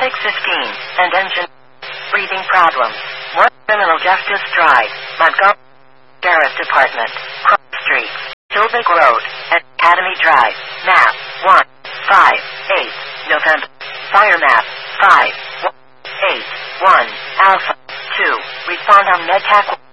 Exotic 15, and engine. Breathing problems. 1 Criminal Justice Drive, Montgomery. Sheriff Department. Cross Street. Tilvic Road. Academy Drive. Map 1, 5, 8, November. Fire map 5, 1, 8, 1, Alpha 2. Respond on MedTech.